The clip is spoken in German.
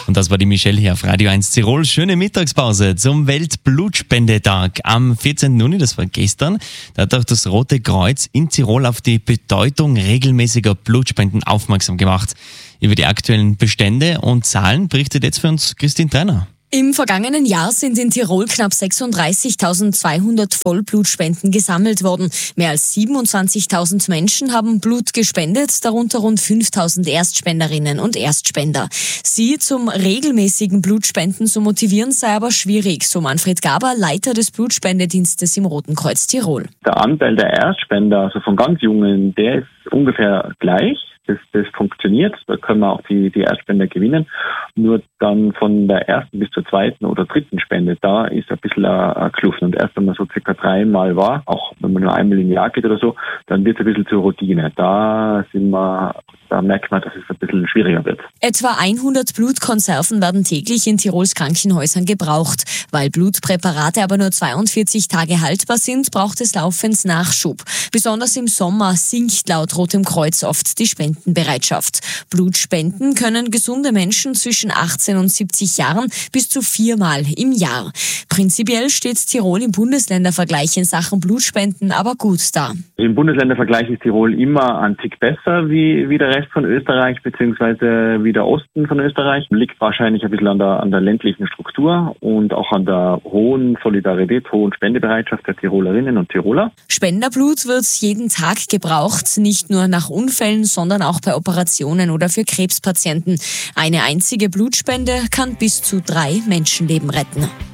Und das war die Michelle hier auf Radio 1 Tirol. Schöne Mittagspause zum Weltblutspendetag am 14. Juni, das war gestern. Da hat auch das Rote Kreuz in Tirol auf die Bedeutung regelmäßiger Blutspenden aufmerksam gemacht. Über die aktuellen Bestände und Zahlen berichtet jetzt für uns Christine Trenner. Im vergangenen Jahr sind in Tirol knapp 36.200 Vollblutspenden gesammelt worden. Mehr als 27.000 Menschen haben Blut gespendet, darunter rund 5.000 Erstspenderinnen und Erstspender. Sie zum regelmäßigen Blutspenden zu motivieren sei aber schwierig, so Manfred Gaber, Leiter des Blutspendedienstes im Roten Kreuz Tirol. Der Anteil der Erstspender, also von ganz Jungen, der ist ungefähr gleich. Das funktioniert, da können wir auch die Erstspender gewinnen. Nur dann von der ersten bis zur zweiten oder dritten Spende, da ist ein bisschen eine Kluft. Und erst wenn man so circa 3-mal war, auch wenn man nur einmal im Jahr geht oder so, dann wird es ein bisschen zur Routine. Da merkt man, dass es ein bisschen schwieriger wird. Etwa 100 Blutkonserven werden täglich in Tirols Krankenhäusern gebraucht. Weil Blutpräparate aber nur 42 Tage haltbar sind, braucht es laufend Nachschub. Besonders im Sommer sinkt laut Rotem Kreuz oft die Spendenbereitschaft. Blutspenden können gesunde Menschen zwischen 18 und 70 Jahren bis zu 4-mal im Jahr. Prinzipiell steht Tirol im Bundesländervergleich in Sachen Blutspenden aber gut da. Im Bundesländervergleich ist Tirol immer ein Tick besser wie der Rest von Österreich beziehungsweise wie der Osten von Österreich. Liegt wahrscheinlich ein bisschen an der ländlichen Struktur und auch an der hohen Solidarität, hohen Spendebereitschaft der Tirolerinnen und Tiroler. Spenderblut wird jeden Tag gebraucht, nicht nur nach Unfällen, sondern auch bei Operationen oder für Krebspatienten. Eine einzige Blutspende kann bis zu 3 Menschenleben retten.